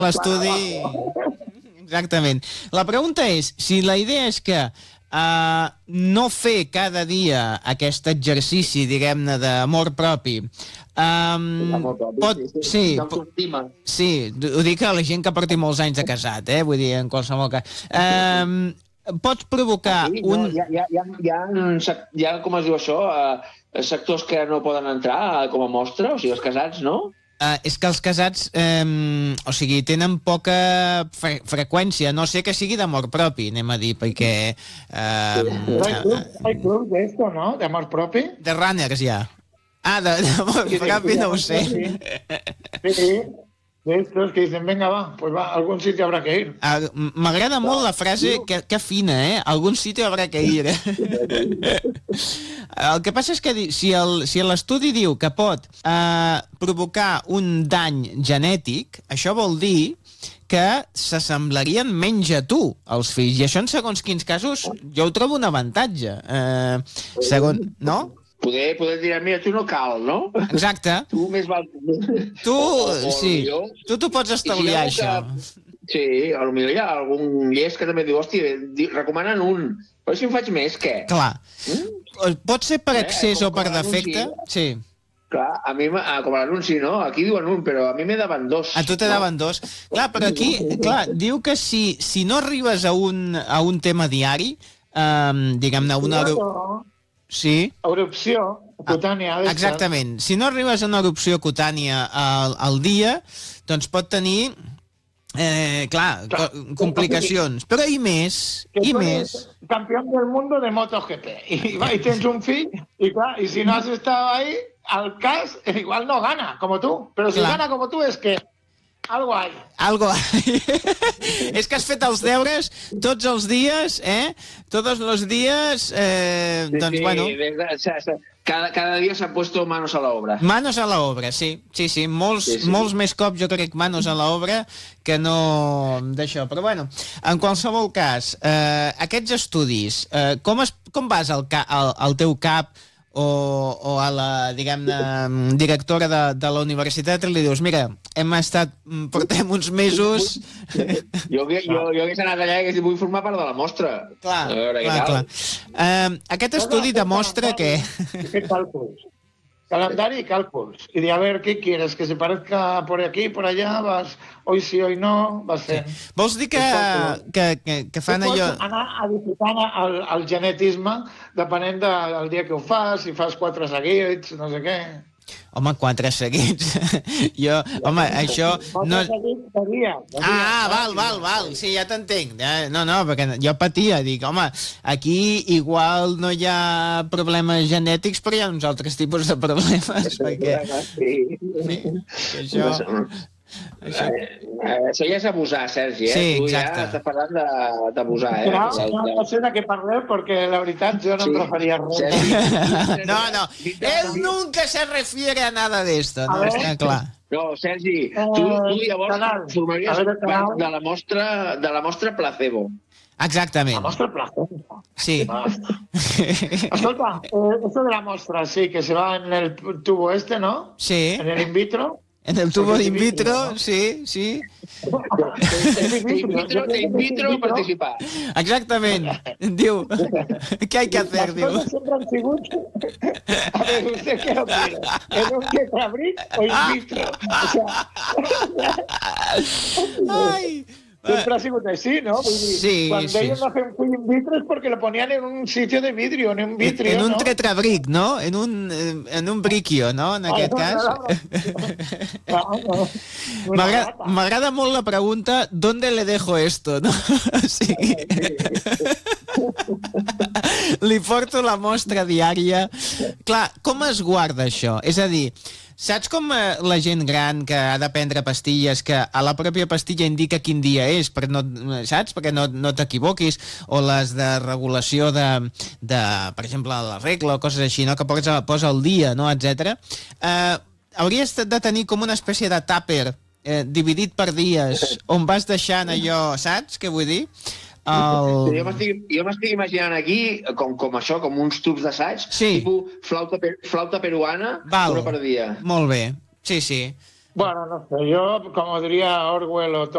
l'estudi... Exactament. La pregunta és, si la idea és que no fer cada dia aquest exercici, diguem-ne, d'amor propi, sí, ho dic a la gent que porti molts anys de casat, vull dir, en qualsevol cas. Pots provocar un... Hi ha, com es diu això, sectors que no poden entrar com a mostra, o sigui, els casats, no? És que els casats, o sigui, tenen poca freqüència, no sé que sigui d'amor propi, anem a dir, perquè... Hay clubs de esto, ¿no? De amor propi. De runners, ja. D'amor propi no ho sé. Sí, de estos que dicen, venga, va, pues va, a algún sitio habrá que ir. M'agrada molt la frase, que fina, algun sitio habrá que ir. El que passa és que si l'estudi diu que pot provocar un dany genètic, això vol dir que s'assemblarien menys a tu, els fills. I això en segons quins casos jo ho trobo un avantatge. No? Poder dir, mira, tu no cal, no? Exacte. Tu més val... Tu, sí, tu t'ho pots estalviar, això. Sí, potser hi ha algun llest que també diu, hòstia, recomanen un, però si en faig més, què? Clar. Pot ser per excés o per defecte? Sí. Clar, a mi, com a l'anunci, no? Aquí diuen un, però a mi m'he daven dos. A tu te daven dos. Clar, però aquí, diu que si no arribes a un tema diari, diguem-ne, una... Sí. Erupció cutània. Exactament. Si no arribes a una erupció cutània al dia, doncs pot tenir, complicacions. Però i més, i més. Campeón del mundo de MotoGP. Y tens un fill, y si no has estado ahí, al cas, igual no gana, como tú. Pero si gana como tú, es que algo hay. Algo hay. És que has fet els deures tots els dies, Todos los días, doncs, bueno... Cada dia s'ha puesto manos a la obra. Manos a la obra, sí. Sí. Molts més cops, jo crec, manos a la obra que no d'això. Però, bueno, en qualsevol cas, aquests estudis, com vas al teu cap o a la, diguem-ne, directora de la universitat i li dius, mira, portem uns mesos... Jo hagués anat allà i hagués dit, vull formar part de la mostra. Clar. Aquest estudi demostra que... Cálculos. Calendario y cálculos. Y de a ver, ¿qué quieres? ¿Que se parezca por aquí, por allá? Vas hoy sí, hoy no? Vas fent. Vols dir que fan allò... Pots anar edificant el genetisme depenent del dia que ho fas, si fas 4 seguits, no sé què. Home, 4 seguits. Això... 4 seguits de dia. Val. Sí, ja t'entenc. No, perquè jo patia. Dic, home, aquí igual no hi ha problemes genètics, però hi ha uns altres tipus de problemes. Perquè... Sí. Això ja és abusar, Sergi, Sí, tu exacte. ja estàs parlant d'abusar, No sé de què parleu, perquè la veritat jo no em referia a res. No. Él nunca se refiere a nada de esto, no està clar. No, Sergi, tu llavors formaries part de la mostra placebo. Exactament. La mostra placebo. Sí. Escolta, esto de la mostra, sí, que se va en el tubo este, ¿no? Sí. En el in vitro. En el tubo de in vitro, sí. Te invito a participar. Exactament. Diu, què hay que hacer, diu. Las cosas siempre han sigut... A ver, ¿usted qué opina? ¿En un tetrabric o in vitro? O sea... Ai... Siempre ha sigut així, ¿no? Sí, Cuando ellos no hacen full in vitro es porque lo ponían en un sitio de vidrio, en un vitrio, en un ¿no? tetrabric, no? En un briquio, no? En aquest cas. M'agrada molt la pregunta ¿dónde le dejo esto? No? Sí. Li porto la mostra diària. Clar, com es guarda això? És a dir, saps com la gent gran que ha de prendre pastilles, que a la pròpia pastilla indica quin dia és, saps? Perquè no t'equivoquis, o les de regulació de per exemple, la regla o coses així, no? Que posa el dia, no? Etcètera. Hauries de tenir com una espècie de tàper dividit per dies, on vas deixant allò, saps què vull dir? Jo m'estic imaginant aquí com això, com uns tubs d'assaig, tipus flauta peruana, una per dia. Molt bé, sí. Bueno, no sé, yo, como diría Orwell o